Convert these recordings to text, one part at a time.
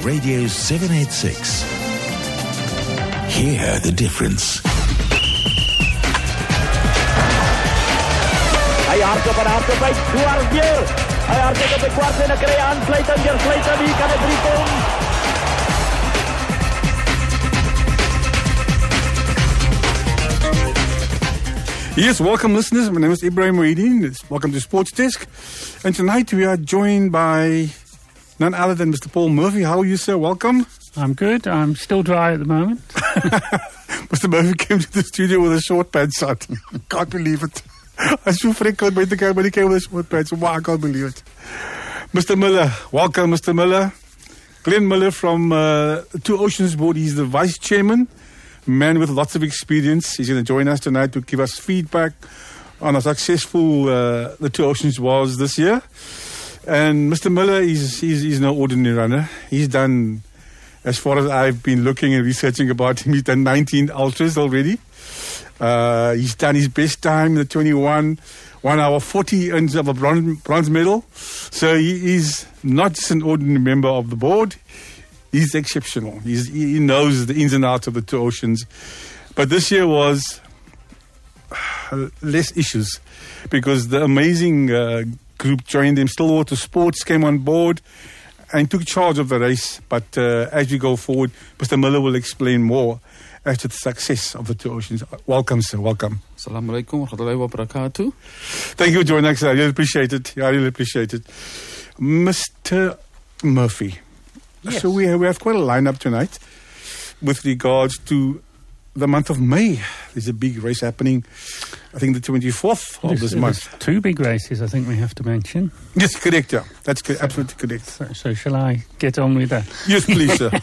Radio 786. Hear the difference. Hy hardloop en hardloop uit Duarte weer. Hy hardloop op die kwart en hy kry aansluiting deur Sluiter. Wie kan dit kom? Yes, welcome listeners. My name is Ibrahim Muhyiddin. Welcome to Sports Desk. And tonight we are joined by none other than Mr. Paul Murphy. How are you, sir? Welcome. I'm good. I'm still dry at the moment. Mr. Murphy came to the studio with a short pants on. Can't believe it. I so frequent by the camera, but he came with a short pants. Wow, I can't believe it. Mr. Miller, welcome, Mr. Miller. Glenn Miller from Two Oceans Board. He's the vice chairman, man with lots of experience. He's going to join us tonight to give us feedback on how successful the Two Oceans was this year. And Mr. Miller, he's no ordinary runner. He's done, as far as I've been looking and researching about him, he's done 19 ultras already. He's done his best time in the 21, 1 hour 40, earns of a bronze medal. So he is not just an ordinary member of the board. He's exceptional. He knows the ins and outs of the Two Oceans. But this year was less issues because the amazing group joined him. Stillwater Sports came on board and took charge of the race. But as we go forward, Mr. Miller will explain more as to the success of the Two Oceans. Welcome, sir. Welcome. Assalamu alaikum warahmatullahi wabarakatuh. Thank you for joining us, sir. I really appreciate it. I really appreciate it. Mr. Murphy. Yes. So we have quite a lineup tonight with regards to the month of May. There's a big race happening, I think the 24th of this month. There's two big races I think we have to mention. Yes, correct, yeah. That's absolutely correct. So shall I get on with that? Yes, please, sir.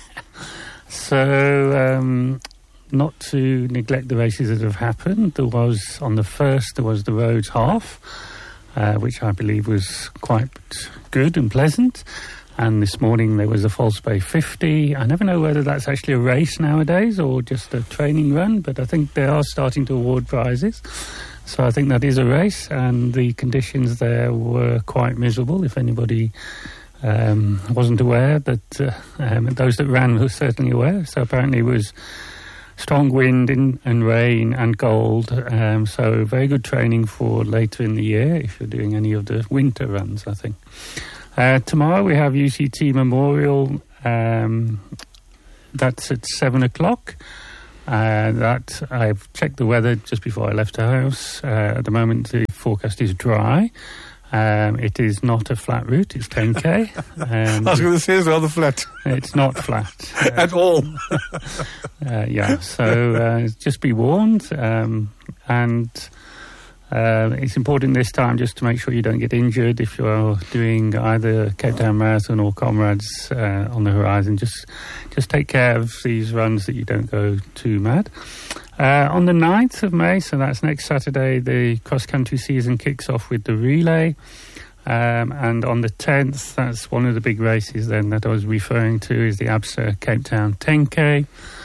So, not to neglect the races that have happened. There was, on the 1st, there was the Rhodes Half, which I believe was quite good and pleasant. And this morning there was a False Bay 50. I never know whether that's actually a race nowadays or just a training run, but I think they are starting to award prizes. So I think that is a race, and the conditions there were quite miserable. If anybody wasn't aware, that those that ran were certainly aware. So apparently it was strong wind and rain and cold. So very good training for later in the year if you're doing any of the winter runs, I think. Tomorrow we have UCT Memorial. That's at 7 o'clock. That I've checked the weather just before I left the house. At the moment the forecast is dry. It is not a flat route, it's 10k. I was going to say it's rather flat. It's not flat. At all. Yeah, so just be warned. And it's important this time just to make sure you don't get injured if you're doing either Cape Town Marathon or Comrades on the horizon. Just take care of these runs that you don't go too mad. On the 9th of May, so that's next Saturday, the cross-country season kicks off with the relay. And on the 10th, that's one of the big races then that I was referring to, is the ABSA Cape Town 10K.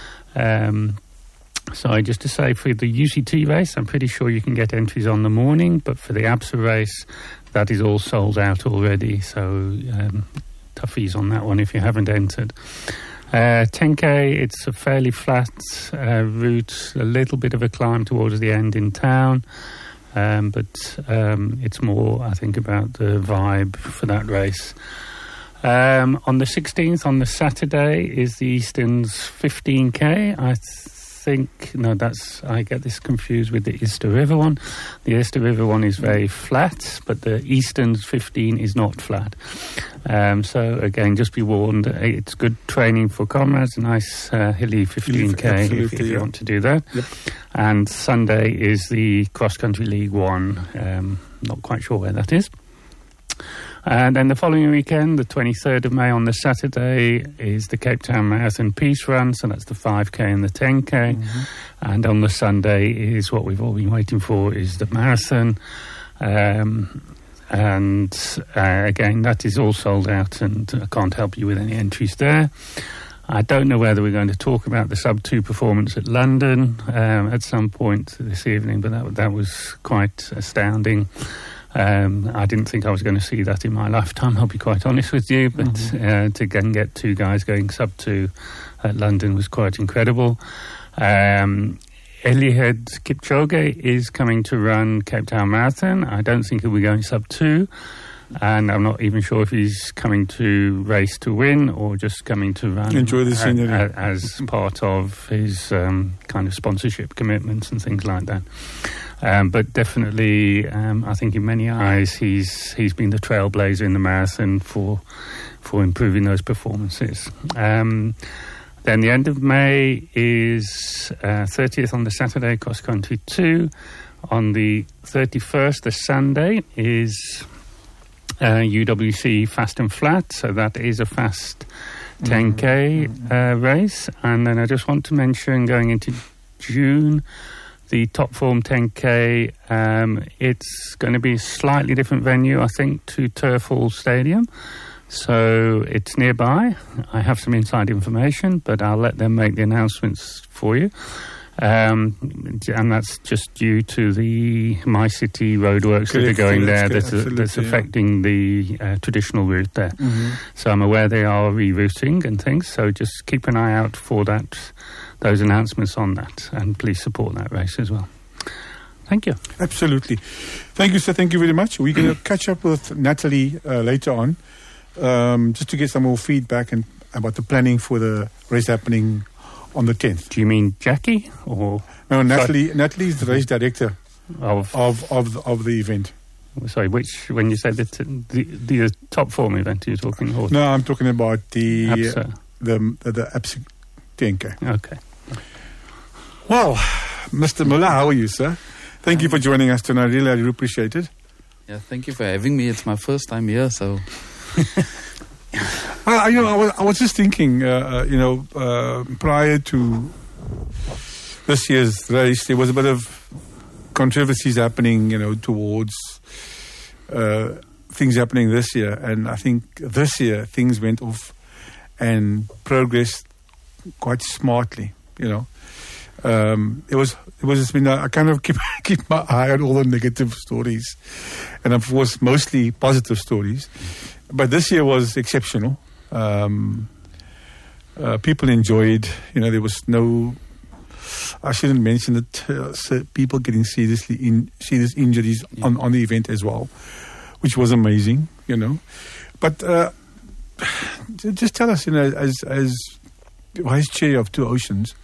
So just to say, for the UCT race, I'm pretty sure you can get entries on the morning, but for the ABSA race, that is all sold out already. So toughies on that one if you haven't entered. 10k, it's a fairly flat route, a little bit of a climb towards the end in town, but it's more, I think, about the vibe for that race. On the 16th, on the Saturday, is the Eastern's 15k. I get this confused with the Easter River one. The Easter River one is very flat, but the Eastern's 15 is not flat. So again, just be warned, it's good training for Comrades, a nice hilly 15k if you want to do that. Yep. And Sunday is the Cross Country League 1. Not quite sure where that is. And then the following weekend, the 23rd of May, on the Saturday, is the Cape Town Marathon Peace Run, so that's the 5k and the 10k. Mm-hmm. And on the Sunday is what we've all been waiting for, is the marathon. And again, that is all sold out, and I can't help you with any entries there. I don't know whether we're going to talk about the sub-2 performance at London at some point this evening, but that was quite astounding. I didn't think I was going to see that in my lifetime, I'll be quite honest with you, but to get two guys going sub-2 at London was quite incredible. Eliud Kipchoge is coming to run Cape Town Marathon. I don't think he'll be going sub-2, and I'm not even sure if he's coming to race to win or just coming to run. Enjoy the scenery. As part of his kind of sponsorship commitments and things like that. But definitely, I think in many eyes, he's been the trailblazer in the marathon for improving those performances. Then the end of May is 30th on the Saturday, cross country 2. On the 31st, the Sunday, is UWC Fast and Flat. So that is a fast 10K race. And then I just want to mention, going into June, the Top Form 10K, it's going to be a slightly different venue, I think, to Turf Hall Stadium. So it's nearby. I have some inside information, but I'll let them make the announcements for you. And that's just due to the My City roadworks that are going there that's affecting the traditional route there. So I'm aware they are rerouting and things, so just keep an eye out for those announcements on that, and please support that race as well. Thank you. Absolutely. Thank you, sir. Thank you very much. We're going to catch up with Natalie later on, just to get some more feedback and about the planning for the race happening on the 10th. Do you mean Jackie or no? Natalie is the race director of the event. Sorry, when you say the Top Form event, you're talking? Or no, I'm talking about the APSA. The APSA 10K. Okay. Well, Mr. Muller, how are you, sir? Thank you for joining us tonight. Really, I appreciate it. Yeah, thank you for having me. It's my first time here, so. I was just thinking, prior to this year's race, there was a bit of controversies happening, towards things happening this year. And I think this year things went off and progressed quite smartly, I kind of keep my eye on all the negative stories, and of course mostly positive stories. But this year was exceptional. People enjoyed. There was no. I shouldn't mention it. People getting serious injuries on the event as well, which was amazing. But just tell us, as vice chair of Two Oceans,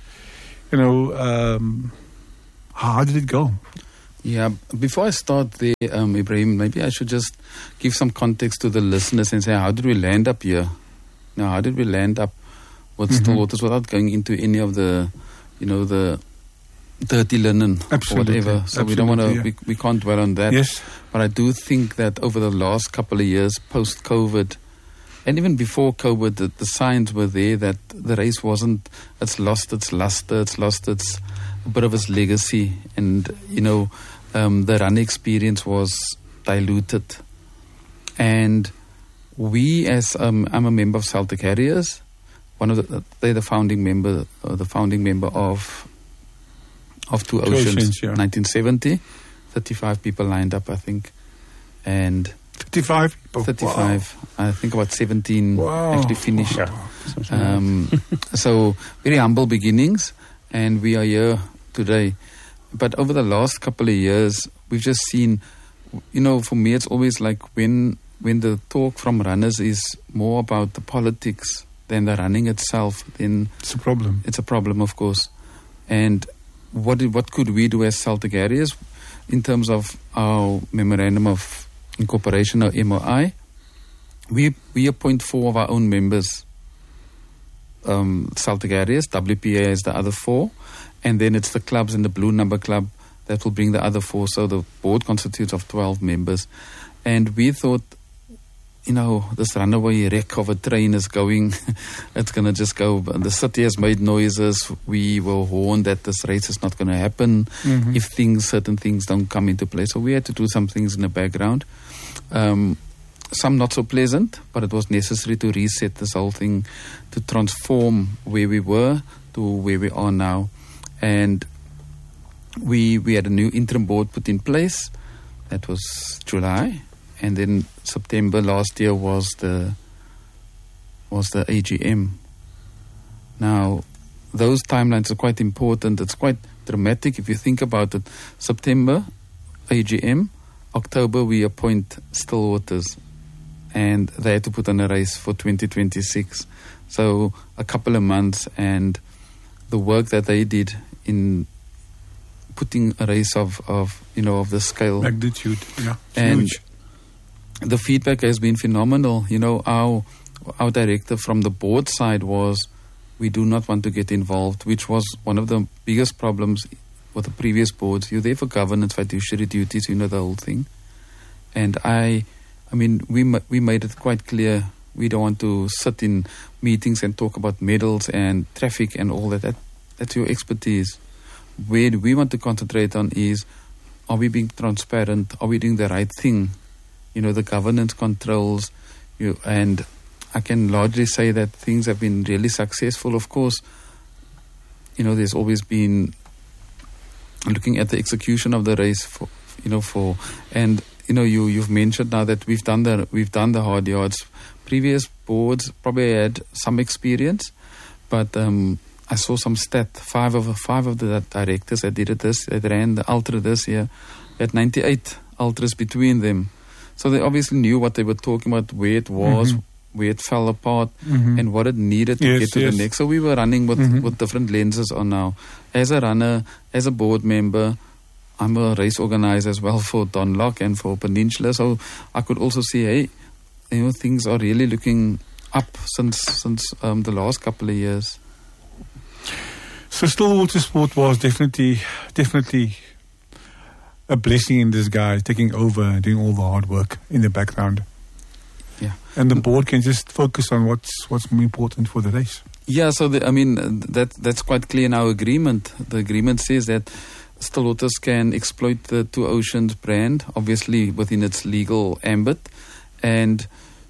how did it go? Yeah, before I start there, Ibrahim, maybe I should just give some context to the listeners and say, how did we land up here? Now, how did we land up with Stillwaters without going into any of the, the dirty linen or whatever? So we don't want to, we can't dwell on that. Yes. But I do think that over the last couple of years, post-COVID, and even before COVID, the signs were there that the race it's lost its luster, it's lost a bit of its legacy, and the run experience was diluted. And we, as I'm a member of Celtic Harriers, they're the founding member of Two Oceans, 1970. 35 people lined up, I think, and 35 people. 35. Wow. I think about 17 actually finished. Wow. So very humble beginnings, and we are here today. But over the last couple of years, we've just seen, for me, it's always like when the talk from runners is more about the politics than the running itself, then it's a problem. It's a problem, of course. And what could we do as Celtic Harriers in terms of our memorandum of incorporation, or MOI? We appoint 4 of our own members, Celtic Harriers, WPA is the other 4, and then it's the clubs and the Blue Number Club that will bring the other 4. So the board constitutes of 12 members. And we thought, this runaway wreck of a train is going, it's going to just go. The city has made noises. We were warned that this race is not going to happen if certain things don't come into play. So we had to do some things in the background. Some not so pleasant, but it was necessary to reset this whole thing, to transform where we were to where we are now. And we had a new interim board put in place. That was July, and then September last year was the AGM. Now, those timelines are quite important. It's quite dramatic if you think about it. September, AGM. October, we appoint Stillwaters, and they had to put on a race for 2026. So a couple of months, and the work that they did in putting a race of the scale, Magnitude, yeah. and Huge. the feedback has been phenomenal. Our director from the board side was, we do not want to get involved, which was one of the biggest problems with the previous boards. You're there for governance, fiduciary duties, the whole thing. And we made it quite clear, we don't want to sit in meetings and talk about medals and traffic and all that. That's your expertise. Where we want to concentrate on is, are we being transparent? Are we doing the right thing? The governance controls, and I can largely say that things have been really successful. Of course, there's always been looking at the execution of the race you've mentioned now that we've done the hard yards. Previous boards probably had some experience, but I saw some stat. Five of the directors that ran the ultra this year had 98 ultras between them. So they obviously knew what they were talking about, where it was, where it fell apart, and what it needed to get to the next. So we were running with different lenses on now. As a runner, as a board member, I'm a race organizer as well for Donlock and for Peninsula. So I could also see, things are really looking up since the last couple of years. So Stillwater Sport was definitely a blessing in disguise, taking over and doing all the hard work in the background. Yeah. And the board can just focus on what's more important for the race. Yeah, so that's quite clear in our agreement. The agreement says that Stillwaters can exploit the Two Oceans brand, obviously within its legal ambit, and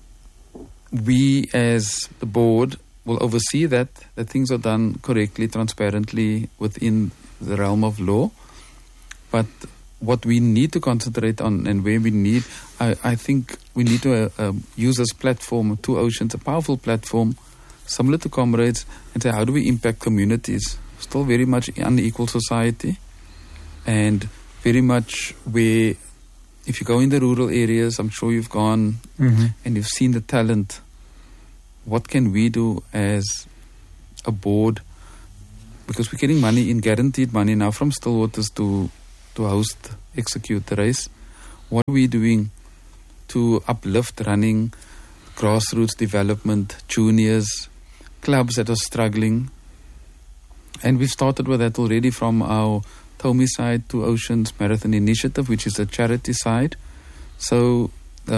we as the board will oversee that things are done correctly, transparently within the realm of law. But what we need to concentrate on, and where we need, I think we need to use this platform, Two Oceans, a powerful platform, similar to Comrades, and say, how do we impact communities? Still very much unequal society, and very much where, if you go in the rural areas, I'm sure you've gone and you've seen the talent. What can we do as a board? Because we're getting money in, guaranteed money now from Stillwaters to execute the race. What are we doing to uplift running, grassroots development, juniors, clubs that are struggling? And we've started with that already from our Tomi side, Two Oceans Marathon Initiative, which is a charity side. So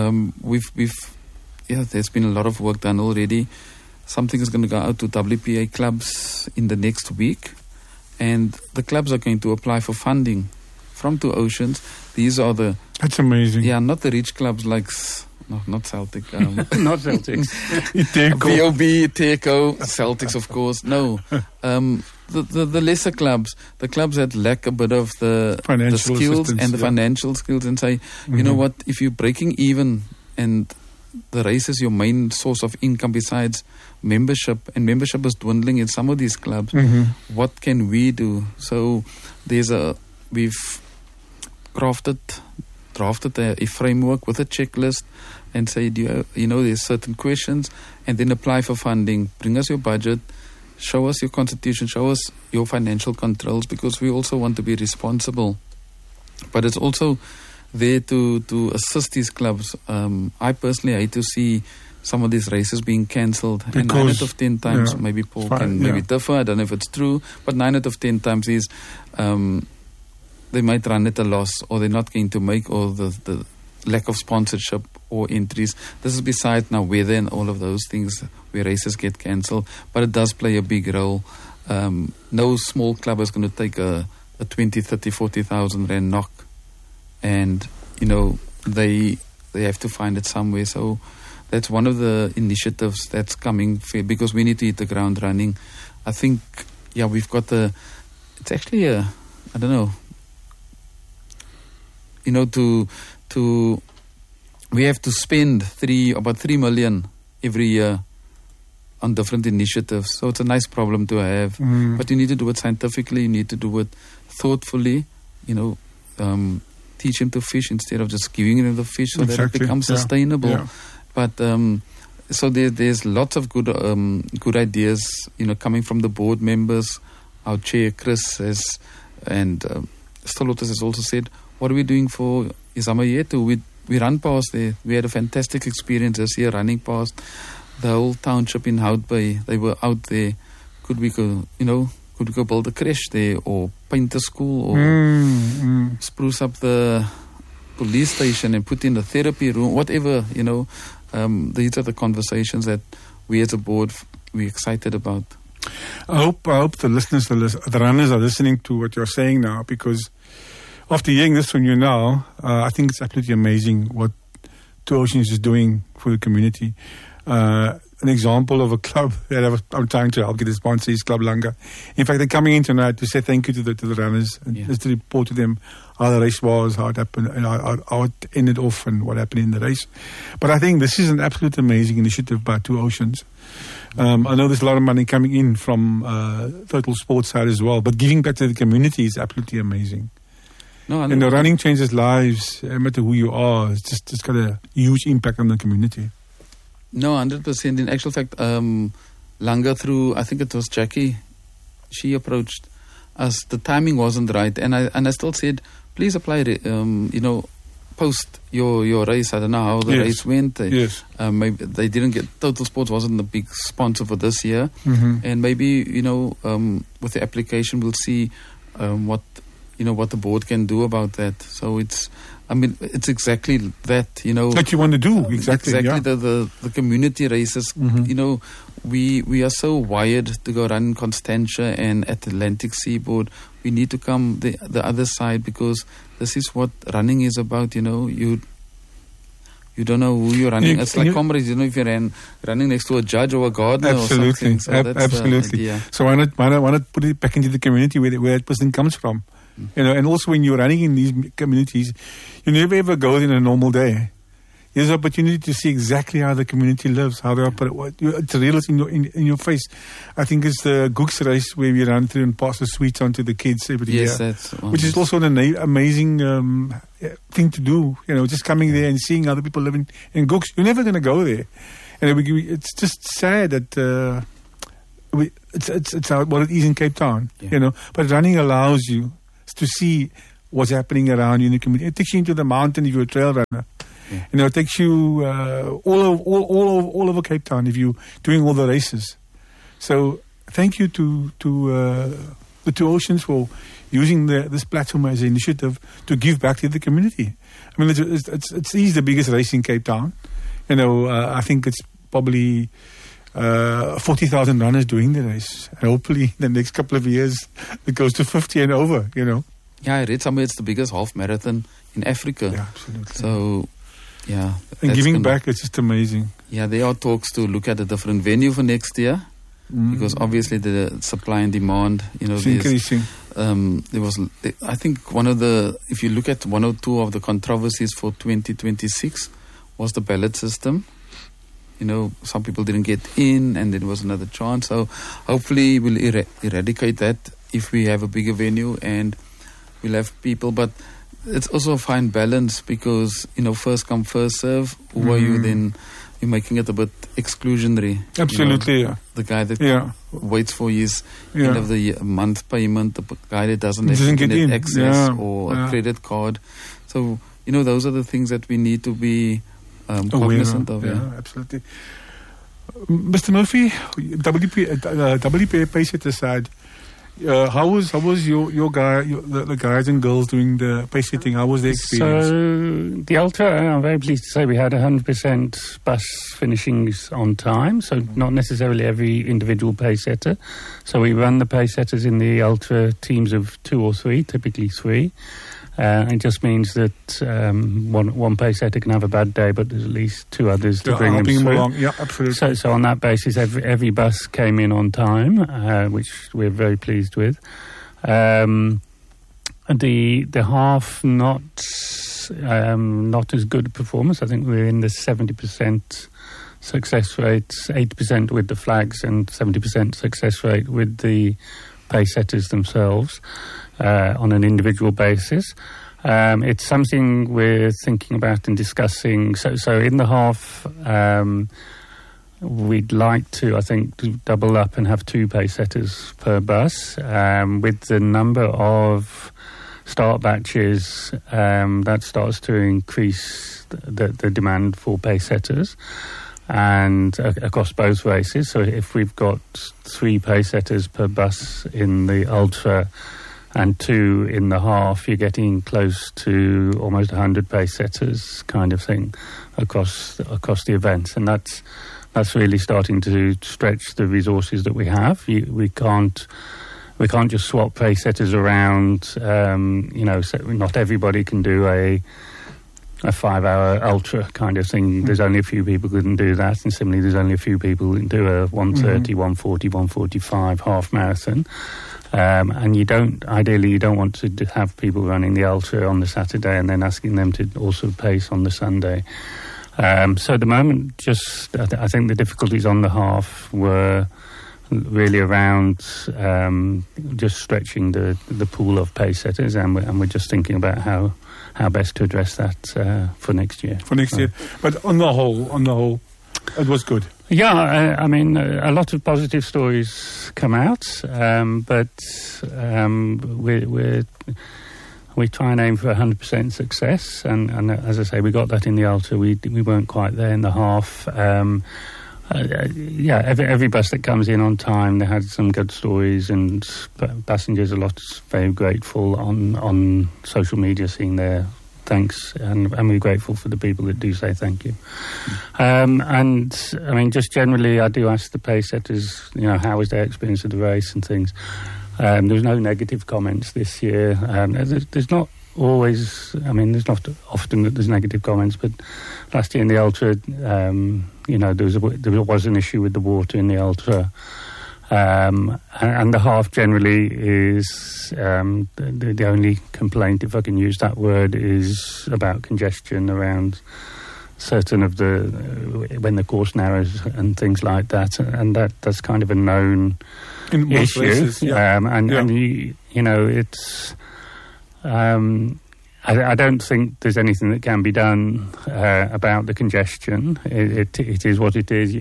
there's been a lot of work done already. Something is going to go out to WPA clubs in the next week, and the clubs are going to apply for funding from Two Oceans. These are That's amazing. Yeah, not the rich clubs like not Celtic. Not Celtics. VOB, Teco, Celtics, of course. No. The lesser clubs, the clubs that lack a bit of the skills and the financial skills, and say, you know what, if you're breaking even and the race is your main source of income besides membership, and membership is dwindling in some of these clubs, what can we do? So we've drafted a framework with a checklist and say, there's certain questions, and then apply for funding. Bring us your budget, show us your constitution, show us your financial controls, because we also want to be responsible. But it's also there to assist these clubs. I personally hate to see some of these races being cancelled. And 9 out of 10 times, maybe Paul can maybe differ, I don't know if it's true, but 9 out of 10 times is they might run at a loss, or they're not going to make, or the lack of sponsorship or entries. This is beside now weather and all of those things where races get cancelled, but it does play a big role. No small club is going to take a 20, 30, 40,000 rand knock, and they have to find it somewhere. So that's one of the initiatives that's coming, because we need to hit the ground running. I think we've got it's actually I don't know, we have to spend about 3 million every year on different initiatives. So it's a nice problem to have. But you need to do it scientifically, you need to do it thoughtfully, teach him to fish instead of just giving him the fish so that it becomes sustainable. Yeah. But so there's lots of good ideas, coming from the board members. Our chair, Chris, and Stolotas has also said, what are we doing for Izamayetu? We run past there. We had a fantastic experience this year running past the whole township in Hout Bay. They were out there. Could we go build a creche there, or paint a school, or spruce up the police station and put in a therapy room, whatever, these are the conversations that we as a board, we're excited about. I hope the listeners, the runners are listening to what you're saying now, because after hearing this from you now, I think it's absolutely amazing what Two Oceans is doing for the community. An example of a club that I'm trying to help get a sponsor is Club Langa. In fact, they're coming in tonight to say thank you to the runners and just to report to them how the race was, how it happened, and how it ended off, and what happened in the race. But I think this is an absolute amazing initiative by Two Oceans. I know there's a lot of money coming in from Total Sports side as well, but giving back to the community is absolutely amazing. No, and the running changes lives, no matter who you are. It's got a huge impact on the community. No, 100%. In actual fact, Langa through, I think it was Jackie, she approached us. The timing wasn't right, and I still said, please apply, post your race. I don't know how the race went. Maybe they didn't get, Total Sports wasn't the big sponsor for this year, and maybe with the application we'll see what the board can do about that. So it's exactly that, that you want to do, exactly. The community races, we are so wired to go run Constantia and Atlantic Seaboard. We need to come the other side, because this is what running is about, you don't know who you're running. It's like comrades, if you're running next to a judge or a gardener or something. So absolutely. So why not put it back into the community where that person comes from? And also when you're running in these communities, you never ever go in a normal day. There's an opportunity to see exactly how the community lives, how they operate. It's real in your face. I think it's the Gooks race where we run through and pass the sweets on to the kids every year. Which is also an amazing thing to do. Just coming there and seeing other people living in Gooks. You're never going to go there. And it's just sad that it's what it is in Cape Town. But running allows you to see what's happening around you in the community. It takes you into the mountain if you're a trail runner. It takes you all over Cape Town if you're doing all the races. So thank you to the Two Oceans for using this platform as an initiative to give back to the community. I mean, it's the biggest race in Cape Town. I think it's probably 40,000 runners doing the race. And hopefully in the next couple of years it goes to 50 and over, Yeah, I read somewhere it's the biggest half marathon in Africa. Yeah, absolutely. So, yeah. And giving back, it's just amazing. Yeah, there are talks to look at a different venue for next year. Because obviously the supply and demand, it's increasing. There was, I think if you look at one or two of the controversies for 2026 was the ballot system. Some people didn't get in, and there was another chance. So hopefully we'll eradicate that if we have a bigger venue and we'll have people. But it's also a fine balance, because, first come, first serve. Who are you then? You're making it a bit exclusionary. Absolutely, The guy that waits for his end of the month payment, the guy that doesn't have internet access or a credit card. So, those are the things that we need to be cognizant of. Yeah, absolutely. Mr. Murphy, WPA pace aside, how was your guy, the guys and girls doing the pace setting? How was the experience? So the Ultra, I'm very pleased to say we had 100% bus finishings on time. So not necessarily every individual pace setter. So we run the pace setters in the Ultra teams of 2 or 3, typically 3. It just means that one pace setter can have a bad day, but there's at least 2 others to bring them through. Along. Yeah, absolutely. So on that basis, every bus came in on time, which we're very pleased with. The half knots not as good a performance. I think we're in the 70% success rate, 80% with the flags and 70% success rate with the pace setters themselves on an individual basis. It's something we're thinking about and discussing. So in the half, we'd like to, I think, to double up and have 2 pace setters per bus. With the number of start batches, that starts to increase the demand for pace setters, and across both races. So if we've got 3 pace setters per bus in the ultra and 2 in the half, you're getting close to almost 100 pace setters kind of thing across the events, and that's really starting to stretch the resources that we have. We can't just swap pace setters around. So not everybody can do a 5-hour ultra kind of thing. There's only a few people who can do that, and similarly there's only a few people who can do a 130, 140, 145 half marathon. And you don't want to have people running the ultra on the Saturday and then asking them to also pace on the Sunday. So at the moment, I think the difficulties on the half were really around just stretching the pool of pace setters, and we're just thinking about how best to address that for next year. But on the whole, it was good. Yeah, I mean, a lot of positive stories come out, but we try and aim for 100% success, and as I say, we got that in the ultra. We weren't quite there in the half. Every bus that comes in on time, they had some good stories, and passengers are very grateful on social media, seeing their thanks, and we're grateful for the people that do say thank you. And I mean, just generally, I do ask the pace setters, how was their experience of the race and things. There was no negative comments this year. There's not always, there's not often that there's negative comments, but last year in the ultra, there was an issue with the water in the ultra. And the half generally is the only complaint, if I can use that word, is about congestion around certain of when the course narrows and things like that, and that's kind of a known in most issue. Races, yeah. It's. I don't think there's anything that can be done about the congestion. It is what it is.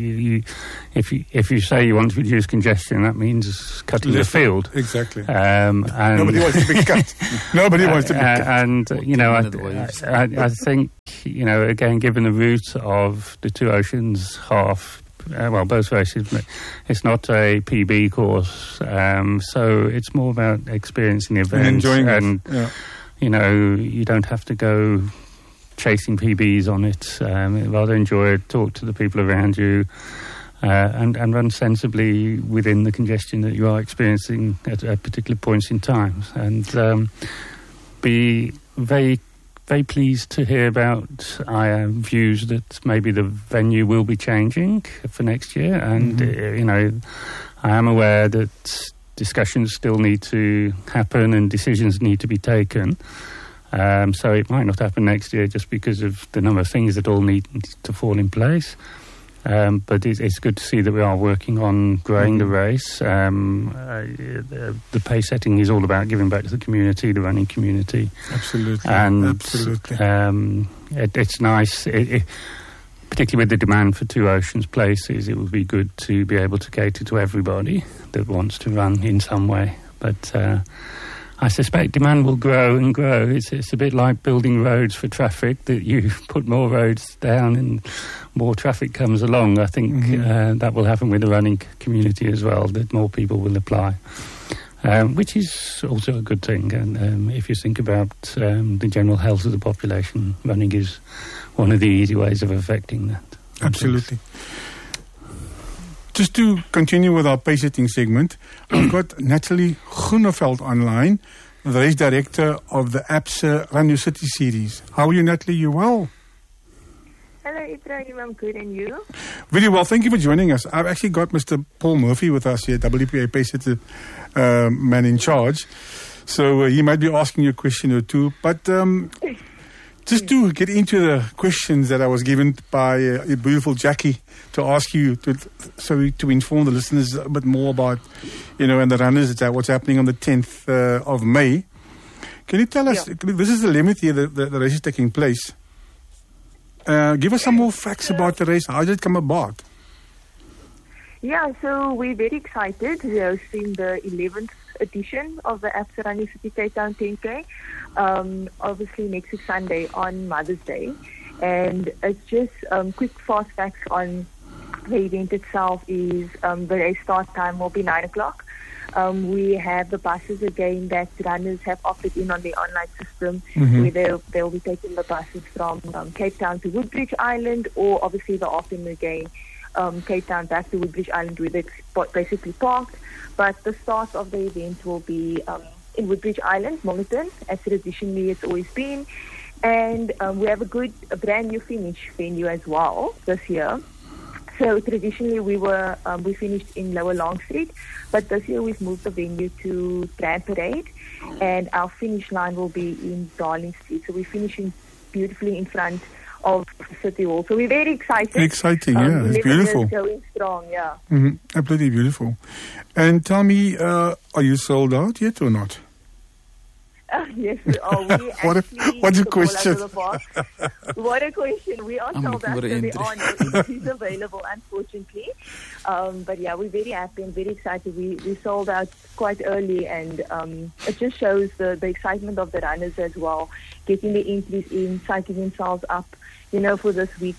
If you say you want to reduce congestion, that means cutting the field. Exactly. And nobody wants to be cut. Nobody wants to be cut. And I think again, given the route of the Two Oceans half. Both races, but it's not a PB course, so it's more about experiencing the event and enjoying it. Yeah. You don't have to go chasing PBs on it. Rather enjoy it, talk to the people around you, and run sensibly within the congestion that you are experiencing at particular points in time. And be very, very pleased to hear about views that maybe the venue will be changing for next year. And, I am aware that discussions still need to happen and decisions need to be taken. So it might not happen next year just because of the number of things that all need to fall in place. But it's good to see that we are working on growing the race. The pace setting is all about giving back to the community, the running community. Absolutely. And absolutely. It's nice, particularly with the demand for Two Oceans places. It would be good to be able to cater to everybody that wants to run in some way. But I suspect demand will grow and grow. It's a bit like building roads for traffic, that you put more roads down and more traffic comes along. I think that will happen with the running community as well, that more people will apply, which is also a good thing. And if you think about the general health of the population, running is one of the easy ways of affecting that. Absolutely. Just to continue with our pace setting segment, I've got Natalie Groeneveld online, the race director of the APSA Run Your City series. How are you, Natalie? You well? Hello, Ibrahim. I'm good, and you? Very well. Thank you for joining us. I've actually got Mr. Paul Murphy with us here, WPA pace setter man in charge. So he might be asking you a question or two. But Just to get into the questions that I was given by a beautiful Jackie to ask you to inform the listeners a bit more about, and the runners, what's happening on the 10th of May. Can you tell us, this is the 11th year the race is taking place. Give us some more facts about the race. How did it come about? Yeah, so we're very excited. We're hosting the 11th edition of the Absa Running City Cape Town 10K. Obviously next week Sunday on Mother's Day. And it's just quick fast facts on the event itself is the race start time will be 9 o'clock. We have the buses again that runners have opted in on the online system, where they'll be taking the buses from Cape Town to Woodbridge Island, or obviously the afternoon again, Cape Town back to Woodbridge Island, where it's basically parked. But the start of the event will be in Woodbridge Island, Milnerton, as traditionally it's always been. And we have a brand new finish venue as well this year. So traditionally we finished in Lower Long Street, but this year we've moved the venue to Grand Parade, and our finish line will be in Darling Street. So we're finishing beautifully in front of City Hall. So we're very excited. Exciting, yeah. It's beautiful. Going strong, yeah. Absolutely beautiful. And tell me, are you sold out yet or not? Yes, we are. What a question. What a question. We are sold out, so there are no entries available, unfortunately. But yeah, we're very happy and very excited. We sold out quite early, and it just shows the excitement of the runners as well, getting the entries in, psyching themselves up, for this week.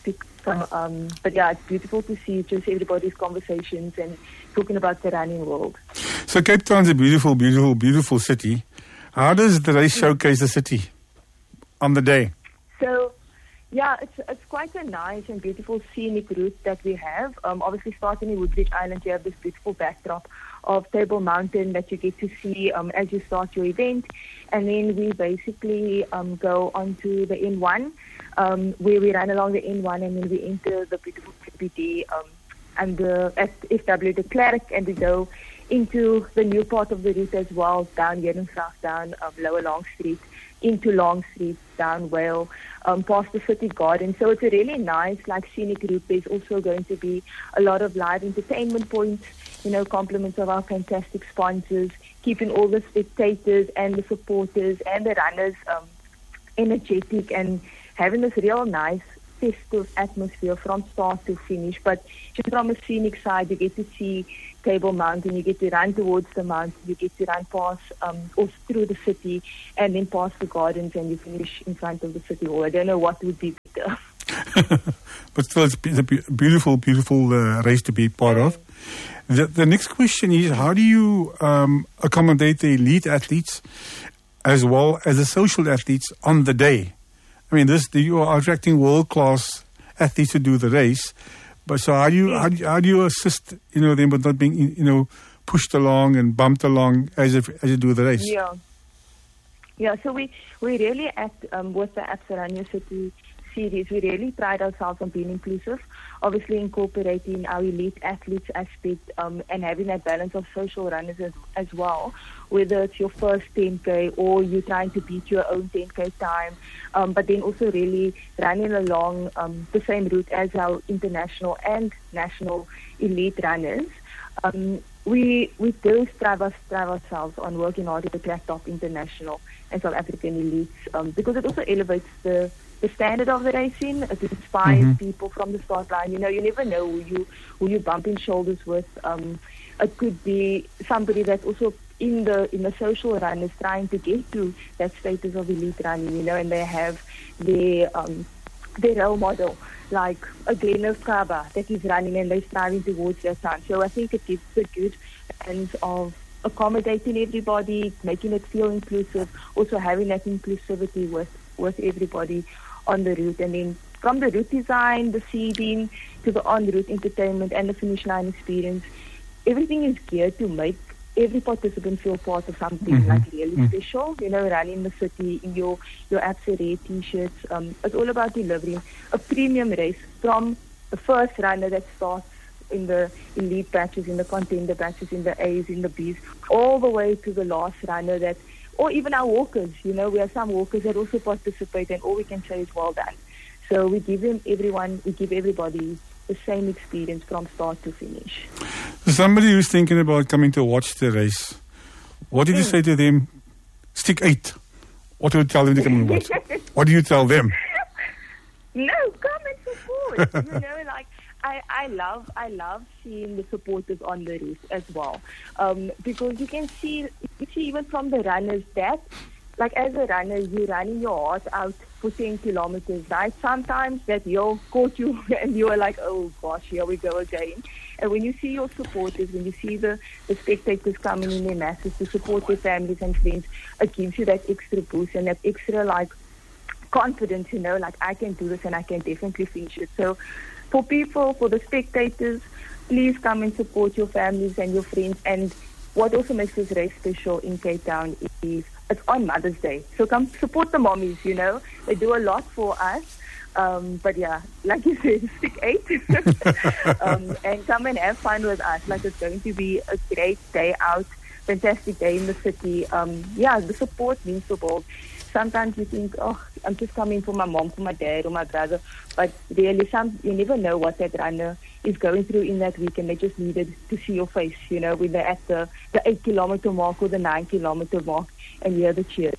But yeah, it's beautiful to see just everybody's conversations and talking about the running world. So Cape Town's a beautiful, beautiful, beautiful city. How does the race showcase the city on the day? So, yeah, it's quite a nice and beautiful scenic route that we have. Obviously, starting in Woodbridge Island, you have this beautiful backdrop of Table Mountain that you get to see as you start your event. And then we basically go onto the N1, where we run along the N1, and then we enter the beautiful CBD and the FW de Klerk, and we go into the new part of the route as well, down Herengracht, down Lower Long Street, into Long Street, down Whale, past the City Garden. So it's a really nice, scenic route. There's also going to be a lot of live entertainment points, compliments of our fantastic sponsors, keeping all the spectators and the supporters and the runners energetic and having this real nice festive atmosphere from start to finish. But just from a scenic side, you get to see Table Mountain, you get to run towards the mountain, you get to run past or through the city, and then past the gardens, and you finish in front of the City Hall. I don't know what would be better. But still, it's a beautiful, beautiful race to be part of. The next question is, how do you accommodate the elite athletes as well as the social athletes on the day? I mean, you are attracting world-class athletes to do the race. But so how do you assist them with not being pushed along and bumped along as you do the race? Yeah. So we really with the Absa Running City series, we really pride ourselves on being inclusive. Obviously, incorporating our elite athletes aspect and having that balance of social runners as well. Whether it's your first 10K or you're trying to beat your own 10K time, but then also really running along the same route as our international and national elite runners. We do strive ourselves on working hard to attract top international and South African elites because it also elevates the standard of the racing. It inspires people from the start line. You never know who you bump in shoulders with. It could be somebody that's also in the social run is trying to get to that status of elite running, and they have their role model, like a Glenn Kaba that is running and they're striving towards that time. So I think it gives a good sense of accommodating everybody, making it feel inclusive, also having that inclusivity with everybody on the route. And then from the route design, the seeding, to the on-route entertainment and the finish line experience, everything is geared to make every participant feel part of something really special. Running the city in your Absa Red t-shirts. It's all about delivering a premium race from the first runner that starts in the elite batches, in the contender batches, in the A's, in the B's, all the way to the last runner that or even our walkers. You know, we have some walkers that also participate, and all we can say is well done. So we give everybody the same experience from start to finish. So somebody who's thinking about coming to watch the race, what did you say to them? Stick 8. What do you tell them to come and watch? What do you tell them? No, come and support. You know, like I love seeing the supporters on the race as well, because you can see even from the runners that, like, as a runner, you're running your heart out for 10 kilometers, right? Sometimes that hill caught you and you are like, oh gosh, here we go again. And when you see your supporters, when you see the spectators coming in their masses to support their families and friends, it gives you that extra boost and that extra, like, confidence, you know, like, I can do this and I can definitely finish it. So for the spectators, please come and support your families and your friends. And what also makes this race special in Cape Town is it's on Mother's Day. So come support the mommies, you know. They do a lot for us. But yeah, like you said, stick 8. And come and have fun with us. Like, it's going to be a great day out, fantastic day in the city. Yeah, the support means the world. Sometimes you think, oh, I'm just coming for my mom, for my dad, or my brother. But really, you never know what that runner is going through in that week, and they just needed to see your face, you know, when they're at the 8-kilometer mark or the 9-kilometer mark, and hear the cheers.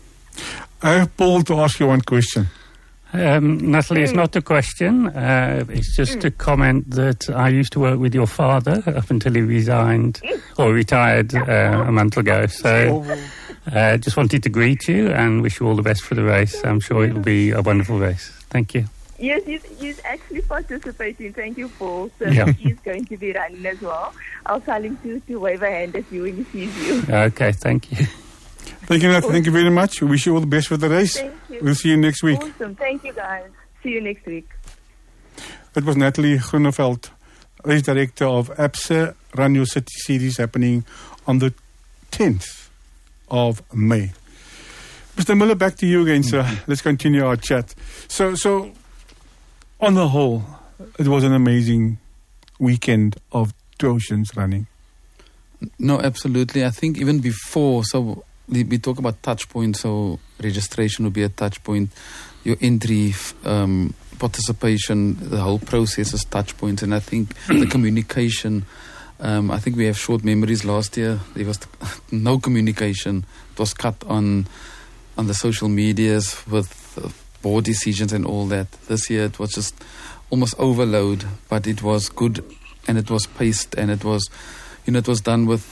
I have Paul to ask you one question. Natalie, it's not a question. It's just a comment that I used to work with your father up until he resigned or retired a month ago. So just wanted to greet you and wish you all the best for the race. I'm sure it will be a wonderful race. Thank you. Yes, he's actually participating. Thank you, Paul. So Yeah. he's going to be running as well. I'll tell him to wave a hand at you when he sees you. Okay, thank you. Thank you, Nathan. Thank you very much. We wish you all the best for the race. Thank you. We'll see you next week. Awesome. Thank you, guys. See you next week. It was Natalie Groeneveld, race director of ABSA Run Your City series, happening on the 10th of May. Mr. Miller, back to you again, sir. Let's continue our chat. So on the whole, it was an amazing weekend of Two Oceans running. No, absolutely. I think even before, so we talk about touch points, so registration will be a touch point. Your entry, participation, the whole process is touch points. And I think the communication, I think we have short memories. Last year, there was no communication. It was cut on the social medias with board decisions and all that. This year, it was just almost overload, but it was good and it was paced and it was, you know, it was done with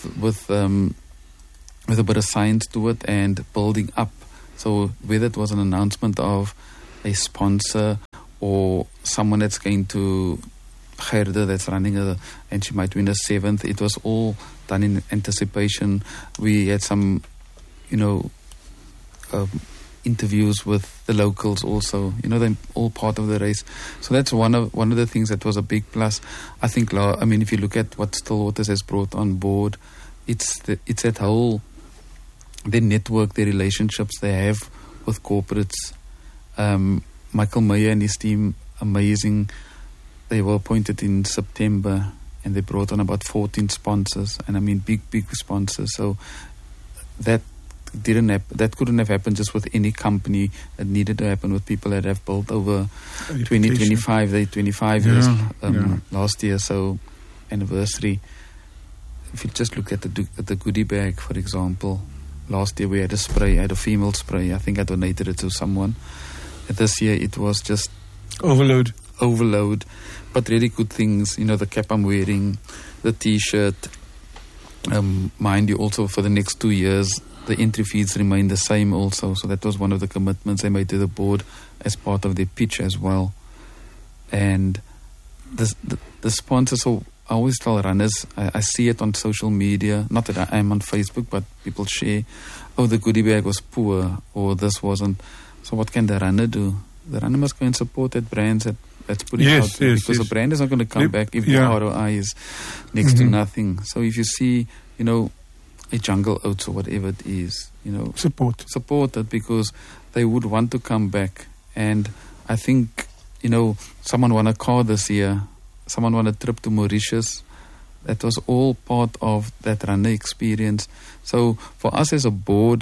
a bit of science to it and building up. So whether it was an announcement of a sponsor or someone that's going to Gerda that's running and she might win a 7th, it was all done in anticipation. We had some, you know, interviews with the locals also, you know, they're all part of the race. So that's one of the things that was a big plus. I think, I mean, if you look at what Stillwaters has brought on board, it's that whole, their network, their relationships they have with corporates. Michael Meyer and his team, amazing. They were appointed in September and they brought on about 14 sponsors, and I mean big sponsors. So that couldn't have happened just with any company. It needed to happen with people that have built over 25 years last year, so anniversary. If you just look at the goodie bag, for example, last year we had a female spray. I think I donated it to someone. This year it was just Overload, but really good things. You know, the cap I'm wearing, the T-shirt. Mind you, also for the next 2 years, the entry fees remain the same also. So that was one of the commitments they made to the board as part of their pitch as well. And the sponsors, so I always tell runners, I see it on social media, not that I am on Facebook, but people share, oh, the goodie bag was poor, or this wasn't. So what can the runner do? The runner must go and support that brand that's putting out there, because the brand is not going to come back if the ROI is next to nothing. So if you see, you know, a Jungle Oats or whatever it is, you know, support it, because they would want to come back. And I think, you know, someone won a car this year, someone won a trip to Mauritius. That was all part of that runner experience. So for us as a board,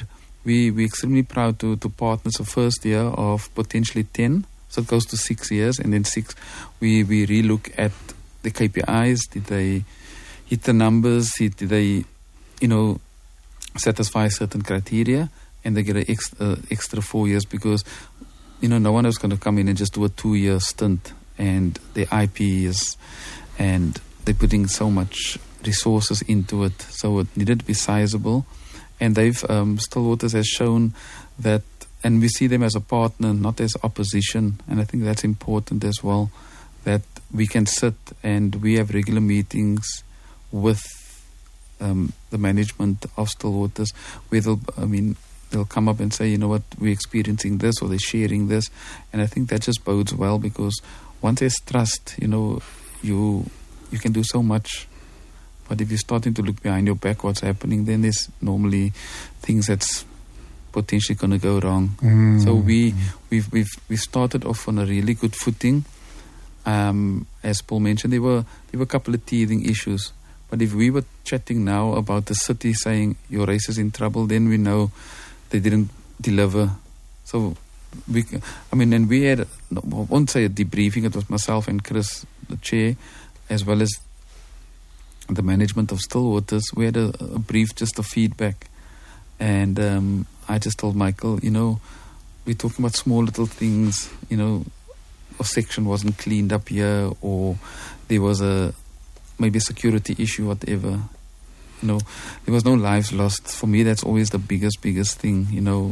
we're extremely proud to partner the first year of potentially 10. So it goes to 6 years, and then 6, we relook at the KPIs. Did they hit the numbers? Did they, satisfy certain criteria? And they get an extra 4 years, because, no one is going to come in and just do a 2-year stint, and their IP is, and they're putting so much resources into it. So it needed to be sizable. And they've, Stillwaters has shown that, and we see them as a partner, not as opposition. And I think that's important as well, that we can sit and we have regular meetings with the management of Stillwaters, where they'll come up and say, you know what, we're experiencing this, or they're sharing this. And I think that just bodes well, because once there's trust, you can do so much. But if you're starting to look behind your back what's happening, then there's normally things that's potentially going to go wrong. So we've started off on a really good footing. As Paul mentioned, there were a couple of teething issues. But if we were chatting now about the city saying your race is in trouble, then we know they didn't deliver. So and we had, I won't say a debriefing, it was myself and Chris, the chair, as well as the management of Stillwaters. We had a brief, just a feedback. And I just told Michael, we're talking about small little things, a section wasn't cleaned up here, or there was maybe a security issue, whatever. There was no lives lost. For me, that's always the biggest thing,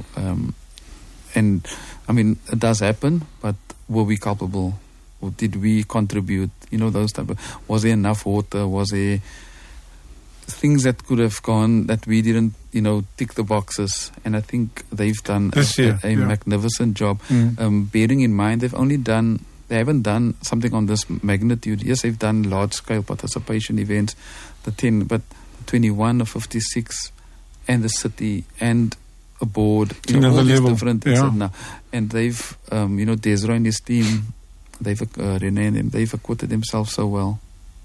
and it does happen, but were we culpable? Or did we contribute? Those type of, was there enough water? Was there things that could have gone that we didn't, tick the boxes? And I think they've done a magnificent job. Bearing in mind, they haven't done something on this magnitude. Yes, they've done large scale participation events, the 10, but 21 or 56, and the city and a board, all these different things. And they've, Desra and his team, they've Renee and they've acquitted themselves so well.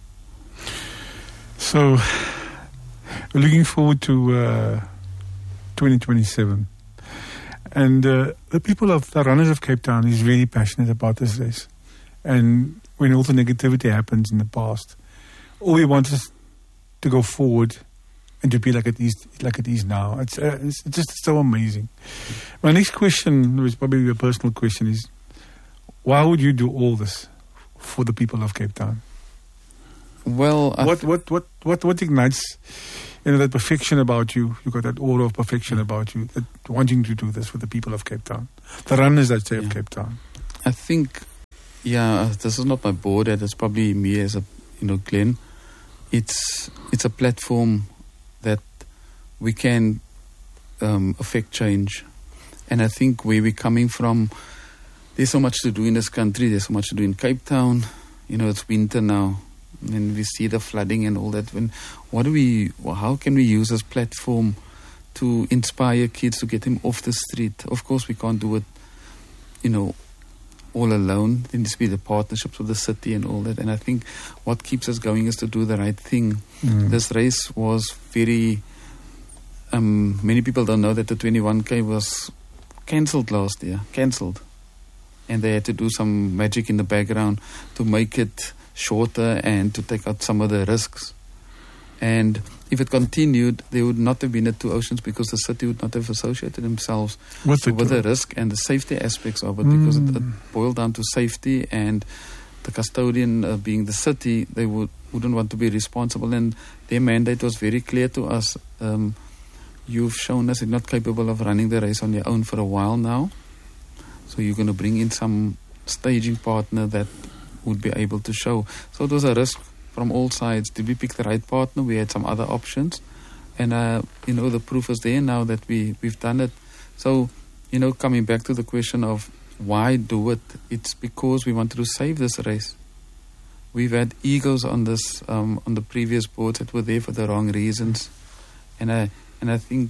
So we're looking forward to 2027, and the people of the runners of Cape Town is really passionate about this race. And when all the negativity happens in the past, all we want is to go forward and to be like it is now. It's just so amazing. My next question, which is probably a personal question, is why would you do all this for the people of Cape Town? Well, what ignites that perfection about you? You got that aura of perfection about you, that wanting to do this for the people of Cape Town, the runners that say of Cape Town. I think, this is not my board. It's probably me as a Glenn. It's a platform that we can affect change, and I think where we're coming from, there's so much to do in this country. There's so much to do in Cape Town. It's winter now, and we see the flooding and all that. How can we use this platform to inspire kids, to get them off the street? Of course, we can't do it, all alone. There needs to be the partnerships with the city and all that. And I think what keeps us going is to do the right thing. This race was very... many people don't know that the 21K was cancelled last year. Cancelled. And they had to do some magic in the background to make it shorter and to take out some of the risks. And if it continued, there would not have been a Two Oceans, because the city would not have associated themselves with the risk and the safety aspects of it, because it boiled down to safety, and the custodian being the city, they wouldn't want to be responsible, and their mandate was very clear to us. You've shown us you're not capable of running the race on your own for a while now, so you're going to bring in some staging partner that would be able to show. So it was a risk from all sides. Did we pick the right partner? We had some other options, and the proof is there now that we've done it. So coming back to the question of why do it, it's because we wanted to save this race. We've had egos on this on the previous boards that were there for the wrong reasons, and I think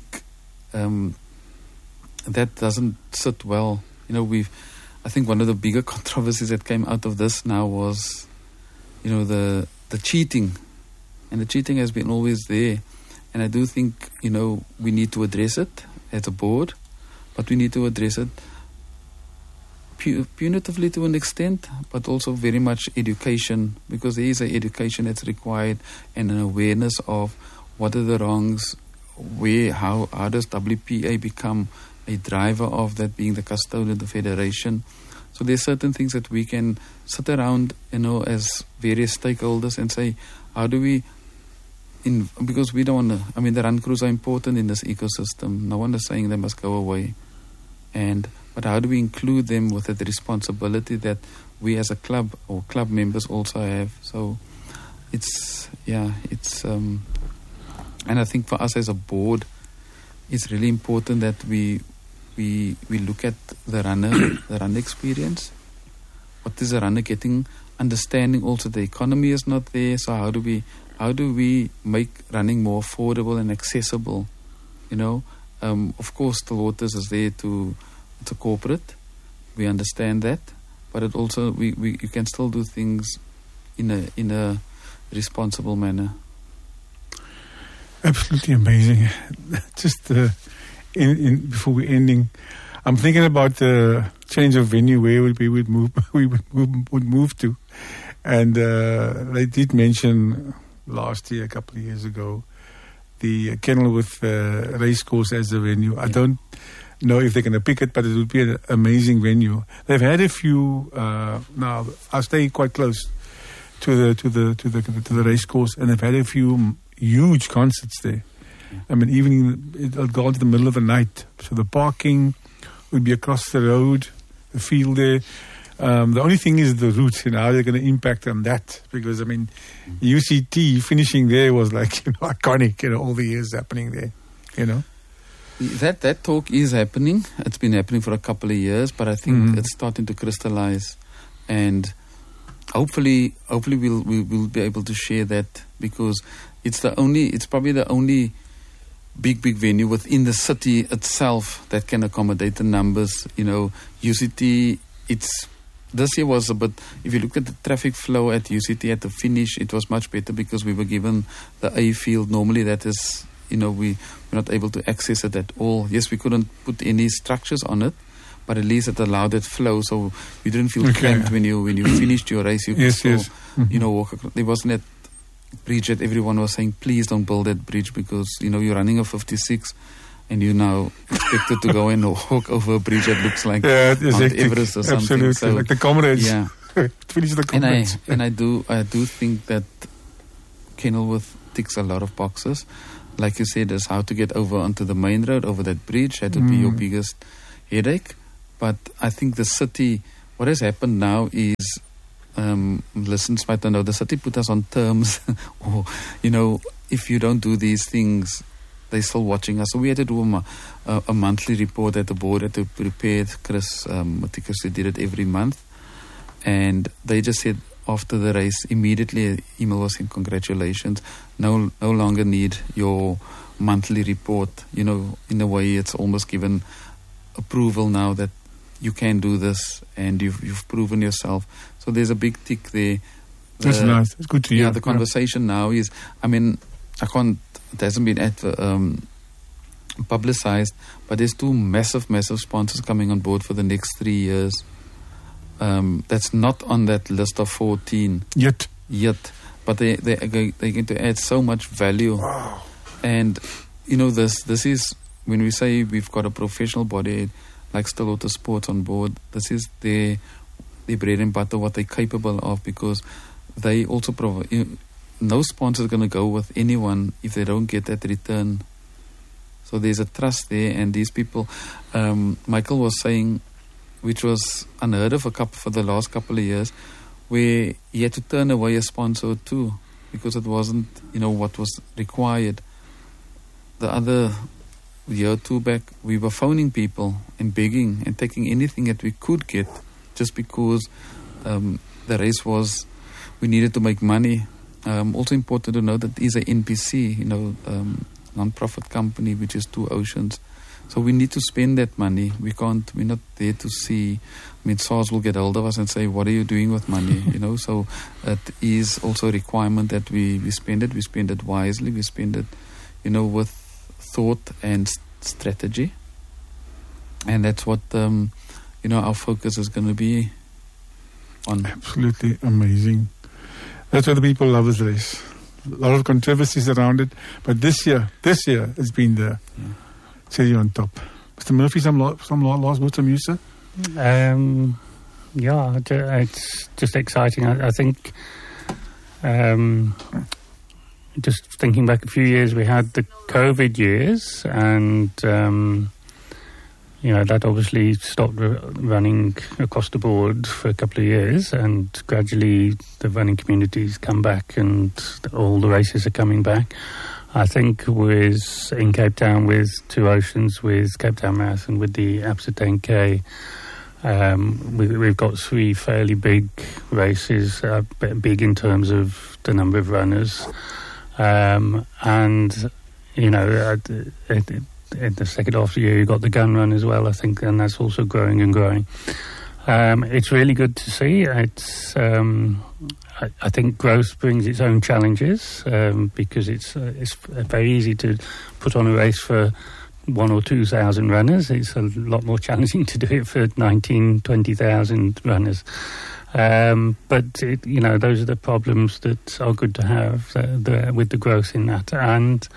that doesn't sit well. I think one of the bigger controversies that came out of this now was the cheating, and the cheating has been always there, and I do think we need to address it, as a board, but we need to address it punitively to an extent, but also very much education, because there is an education that's required and an awareness of what are the wrongs, how does WPA become a driver of that, being the custodian of the federation. So there's certain things that we can sit around, as various stakeholders and say, how do we, because we don't want to, the run crews are important in this ecosystem. No one is saying they must go away. But how do we include them with the responsibility that we as a club or club members also have? So and I think for us as a board, it's really important that we look at the runner experience. What is the runner getting? Understanding also the economy is not there. So how do we make running more affordable and accessible? Of course, the Waters is there it's a corporate. We understand that, but it also you can still do things in a responsible manner. Absolutely amazing. Just before we're ending, I'm thinking about the change of venue where we would move to, and they did mention last year, a couple of years ago, the Kenilworth Racecourse as the venue. I don't know if they're going to pick it, but it would be an amazing venue. They've had a few. Now I stay quite close to the racecourse, and they've had a few huge concerts there. Even it'll go into the middle of the night. So the parking would be across the road, the field there. The only thing is the route, how they're going to impact on that. Because, UCT finishing there was like, iconic, all the years happening there, That talk is happening. It's been happening for a couple of years, but I think it's starting to crystallize. And hopefully we'll be able to share that, because it's probably the only big venue within the city itself that can accommodate the numbers. UCT, this year was a bit, if you look at the traffic flow at UCT at the finish, it was much better because we were given the A field. Normally that is, we're not able to access it at all. Yes, we couldn't put any structures on it, but at least it allowed it flow, so you didn't feel cramped when you finished your race. You could still, walk across. There wasn't that bridge that everyone was saying, please don't build that bridge, because, you're running a 56 and you're now expected to go and walk over a bridge that looks like Mount Everest or something. Absolutely, so, like the Comrades. Yeah. Finish the Comrades. And I do think that Kenilworth ticks a lot of boxes. Like you said, is how to get over onto the main road, over that bridge. That would be your biggest headache. But I think the city, what has happened now is, listeners might not know, the city put us on terms, or, if you don't do these things, they're still watching us. So we had to do a monthly report that the board had to prepare. Chris meticulously did it every month. And they just said after the race, immediately an email was saying, congratulations, no longer need your monthly report. In a way, it's almost given approval now that you can do this and you've proven yourself. So there's a big tick there. That's nice. It's good to hear. Yeah, the conversation now is, it hasn't been publicized, but there's two massive sponsors coming on board for the next 3 years. That's not on that list of 14 yet, but they're going to add so much value. Wow. And this is, when we say we've got a professional body like Stillwater Sports on board, this is their bread and butter, what they're capable of, because they also provide. No sponsor is going to go with anyone if they don't get that return. So there's a trust there, and these people, Michael was saying, which was unheard of for the last couple of years, where he had to turn away a sponsor too, because it wasn't, what was required. The other year or two back, we were phoning people and begging and taking anything that we could get, just because the race was, we needed to make money. Also important to know that it is a NPC, non-profit company, which is Two Oceans. So we need to spend that money. We're not there to see. SARS will get hold of us and say, what are you doing with money? So it is also a requirement that we spend it. We spend it wisely. We spend it, with thought and strategy. And that's what, our focus is going to be on. Absolutely amazing. That's what the people love this race. A lot of controversies around it, but this year it's been the cherry on top. Mr. Murphy, some last words from you, sir? It's just exciting. I think, just thinking back a few years, we had the COVID years, and that obviously stopped running across the board for a couple of years, and gradually the running communities come back and all the races are coming back. I think in Cape Town with Two Oceans, with Cape Town Marathon, with the Absa 10K, we've got three fairly big races, big in terms of the number of runners. In the second half of the year, you've got the gun run as well, I think, and that's also growing and growing. It's really good to see. It's I think growth brings its own challenges, because it's very easy to put on a race for 1,000 or 2,000 runners. It's a lot more challenging to do it for 19,000, 20,000 runners. But those are the problems that are good to have with the growth in that. And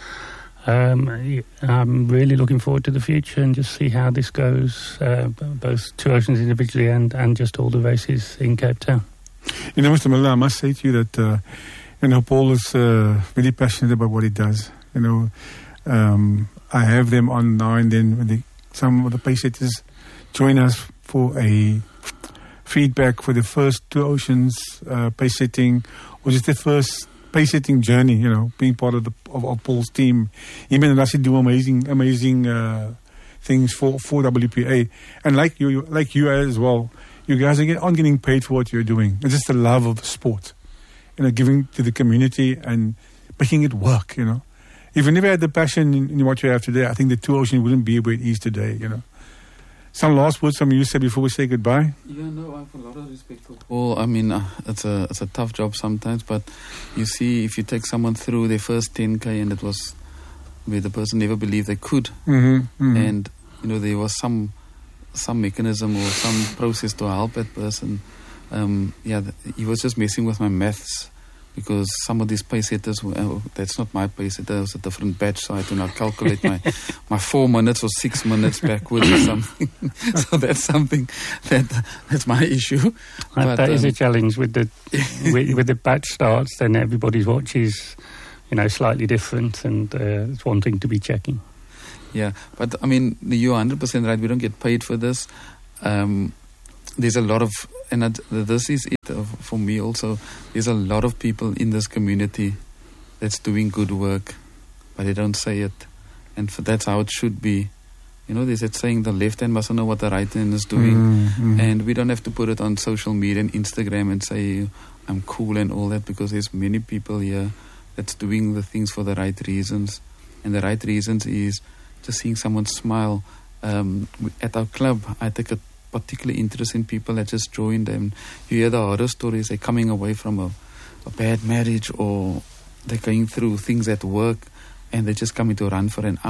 I'm really looking forward to the future and just see how this goes, both Two Oceans individually and just all the races in Cape Town. Mr. Miller, I must say to you that Paul is really passionate about what he does. I have them on now and then when some of the pace setters join us for a feedback for the first Two Oceans pace setting, or just the first pace setting journey, being part of Paul's team. Him and Rassi do amazing things for WPA. And like you as well, you guys aren't getting paid for what you're doing. It's just the love of the sport, giving to the community and making it work, If you never had the passion in what you have today, I think the Two Oceans wouldn't be where it is today, Some last words from you, sir, before we say goodbye? Yeah, no, I have a lot of respect for Paul. I mean, it's a tough job sometimes, but you see, if you take someone through their first 10K and it was where the person never believed they could, and, there was some mechanism or some process to help that person, he was just messing with my maths. Because some of these pace setters, that's not my pace setter, it was a different batch, so I had to now calculate my 4 minutes or 6 minutes backwards or something. So that's something that's my issue. That is a challenge with the with the batch starts. Then everybody's watch is, slightly different, and it's one thing to be checking. Yeah, but I mean, you're 100% right. We don't get paid for this. There's a lot of, and this is it for me also, there's a lot of people in this community that's doing good work, but they don't say it. And that's how it should be. There's that saying, the left hand mustn't know what the right hand is doing. And we don't have to put it on social media and Instagram and say, I'm cool and all that, because there's many people here that's doing the things for the right reasons. And the right reasons is just seeing someone smile. At our club, I take a particular interest in people that just joined them. You hear the horror stories. They're coming away from a bad marriage, or they're going through things at work, and they're just coming to run for an hour.